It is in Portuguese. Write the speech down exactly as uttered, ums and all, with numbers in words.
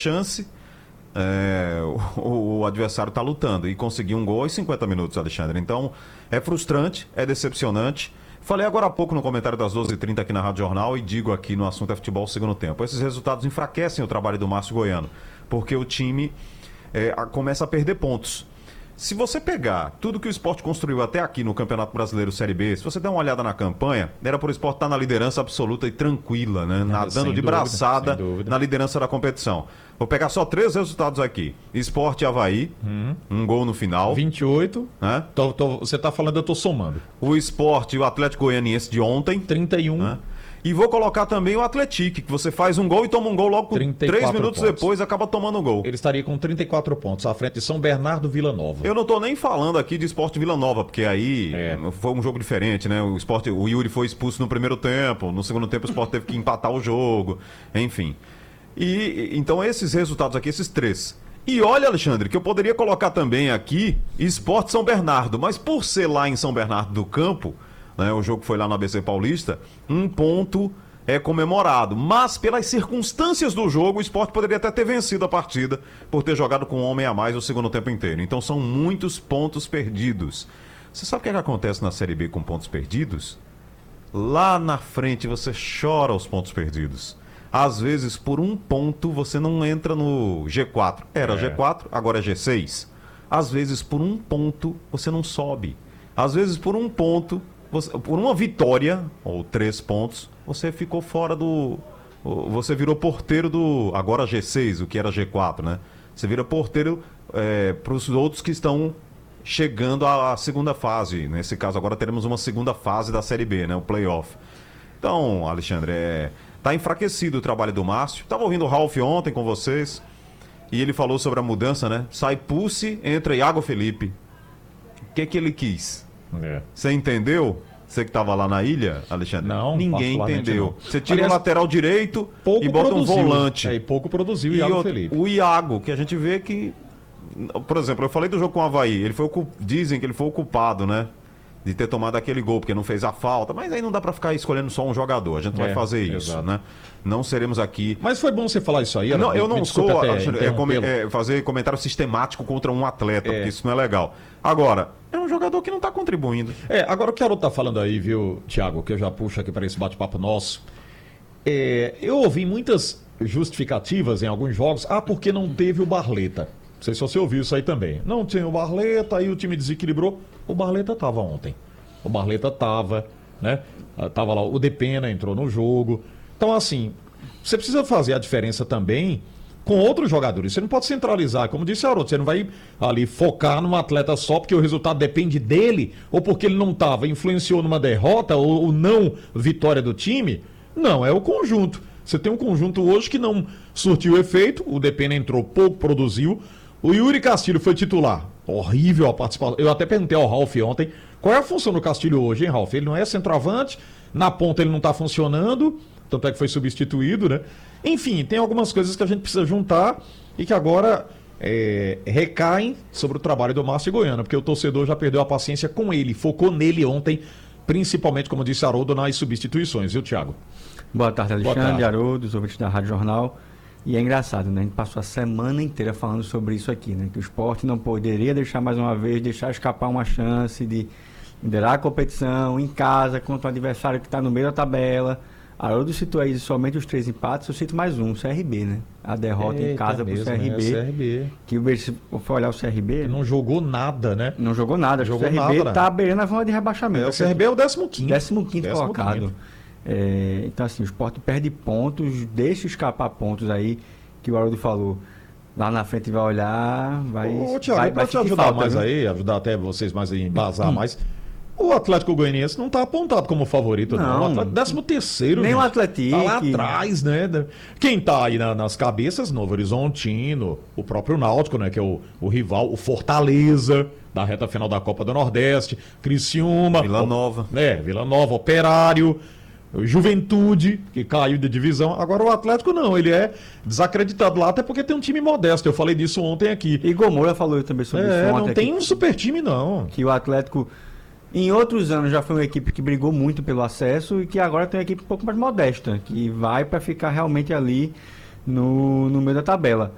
chance, é, o, o adversário está lutando e conseguir um gol aos cinquenta minutos, Alexandre. Então, é frustrante, é decepcionante. Falei agora há pouco no comentário das doze e trinta aqui na Rádio Jornal e digo aqui no assunto é futebol segundo tempo. Esses resultados enfraquecem o trabalho do Márcio Goiano, porque o time é, a, começa a perder pontos. Se você pegar tudo que o Sport construiu até aqui no Campeonato Brasileiro Série B, se você der uma olhada na campanha, era para o Sport estar na liderança absoluta e tranquila, né? Nadando sem de dúvida, braçada sem dúvida. na liderança da competição. Vou pegar só três resultados aqui. Sport e Avaí, Hum. um gol no final. vinte e oito. Né? Tô, tô, você tá falando, eu tô somando. O Sport e o Atlético Goianiense de ontem. trinta e um. Né? E vou colocar também o Atlético, que você faz um gol e toma um gol logo com três minutos pontos. depois acaba tomando um gol. Ele estaria com trinta e quatro pontos, à frente de São Bernardo Vila Nova. Eu não tô nem falando aqui de Sport Vila Nova, porque aí É. foi um jogo diferente, né? O Sport, o Yuri foi expulso no primeiro tempo, no segundo tempo o Sport teve que empatar o jogo, enfim. E então esses resultados aqui, esses três. E olha, Alexandre, que eu poderia colocar também aqui Sport São Bernardo, mas por ser lá em São Bernardo do Campo, né, o jogo foi lá no A B C Paulista, um ponto é comemorado. Mas pelas circunstâncias do jogo, o Sport poderia até ter vencido a partida por ter jogado com um homem a mais o segundo tempo inteiro. Então são muitos pontos perdidos. Você sabe o que, é que acontece na Série B com pontos perdidos? Lá na frente você chora os pontos perdidos. Às vezes, por um ponto, você não entra no G quatro. Era É. G quatro, agora é G seis. Às vezes, por um ponto, você não sobe. Às vezes, por um ponto, você, por uma vitória, ou três pontos, você ficou fora do... Você virou porteiro do... Agora G seis, o que era G quatro, né? Você vira porteiro é, para os outros que estão chegando à segunda fase. Nesse caso, agora teremos uma segunda fase da Série B, né? O playoff. Então, Alexandre, é... Tá enfraquecido o trabalho do Márcio. Tava ouvindo o Ralf ontem com vocês e ele falou sobre a mudança, né? Sai Pulse, entra Iago Felipe. O que que ele quis? É. Você entendeu? Você que tava lá na ilha, Alexandre? Não, Ninguém particularmente entendeu. não. Você tira Aliás, o lateral direito Pouco e bota produziu. um volante. É, e pouco produziu o E Iago outro- Felipe. o Iago, que a gente vê que... Por exemplo, eu falei do jogo com o Avaí. Ele foi o cu- Dizem que ele foi o culpado, né? De ter tomado aquele gol, porque não fez a falta. Mas aí não dá pra ficar escolhendo só um jogador. A gente vai É, fazer isso, exato. né? Não seremos aqui... Mas foi bom você falar isso aí. Não, Ana. eu Me não desculpe sou até Alexandre, é, come- interrompê-lo. é, fazer comentário sistemático contra um atleta, É. porque isso não é legal. Agora, é um jogador que não está contribuindo. É, agora o que o Haroldo tá falando aí, viu, Thiago, que eu já puxo aqui para esse bate-papo nosso. É, eu ouvi muitas justificativas em alguns jogos. Ah, porque não teve o Barleta. Não sei se você ouviu isso aí também. Não tinha o Barleta, aí o time desequilibrou. O Barleta tava ontem. O Barleta tava, né? Ah, Tava lá, o Depena entrou no jogo. Então, assim, você precisa fazer a diferença também com outros jogadores. Você não pode centralizar, como disse Haroldo, você não vai ali focar num atleta só porque o resultado depende dele, ou porque ele não estava, influenciou numa derrota ou, ou não vitória do time. Não, é o conjunto. Você tem um conjunto hoje que não surtiu efeito, o Depena entrou pouco, produziu. O Yuri Castilho foi titular. Horrível a participação. Eu até perguntei ao Ralf ontem, qual é a função do Castilho hoje, hein, Ralf? Ele não é centroavante, na ponta ele não está funcionando, tanto é que foi substituído, né? Enfim, tem algumas coisas que a gente precisa juntar e que agora é, recaem sobre o trabalho do Márcio Goiano, porque o torcedor já perdeu a paciência com ele, focou nele ontem, principalmente, como disse Haroldo, nas substituições, viu, Thiago? Boa tarde, Boa Alexandre, tarde. Haroldo, os ouvintes da Rádio Jornal. E é engraçado, né? A gente passou a semana inteira falando sobre isso aqui, né? Que o Sport não poderia deixar mais uma vez, deixar escapar uma chance de liderar a competição em casa contra um adversário que está no meio da tabela. Haroldo citou aí somente os três empates, eu cito mais um, o C R B, né? A derrota em Eita, casa mesmo, pro C R B. né? C R B. Que se for olhar o C R B, Ele não jogou nada, né? não jogou nada. Acho que Jogou o C R B nada, tá né? beirando a zona de rebaixamento. É, o C R B é o décimo quinto. décimo quinto Décimo colocado. quinto. É, então, assim, o Sport perde pontos, deixa escapar pontos aí, que o Haroldo falou. Lá na frente vai olhar, vai. Ô, Thiago, vai, pra vai te sentir ajudar falta, mais viu? aí, ajudar até vocês mais a embasar mais. O Atlético Goianiense não tá apontado como favorito, não. Não. O Atlético, décimo terceiro, Nem gente. o Atlético. Tá lá atrás, né? Quem tá aí na- nas cabeças, Novo Horizontino, o próprio Náutico, né? Que é o, o rival, o Fortaleza, da reta final da Copa do Nordeste, Criciúma. Vila Nova. O, é, Vila Nova, Operário. Juventude, que caiu de divisão. Agora o Atlético não, ele é desacreditado lá, até porque tem um time modesto. Eu falei disso ontem aqui. Igor Moura falou também sobre É, isso ontem. não tem aqui, um super time, não. que o Atlético, em outros anos, já foi uma equipe que brigou muito pelo acesso e que agora tem uma equipe um pouco mais modesta, que vai para ficar realmente ali no, no meio da tabela.